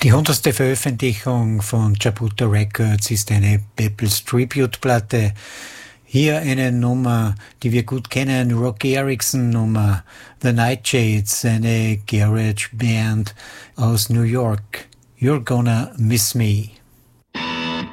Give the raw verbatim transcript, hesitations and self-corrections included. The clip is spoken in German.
Die hundertste Veröffentlichung von Jabuta Records ist eine Pepples Tribute-Platte. Hier eine Nummer, die wir gut kennen, Rocky Erickson Nummer, The Nightshades, eine Garage Band aus New York. You're Gonna Miss Me.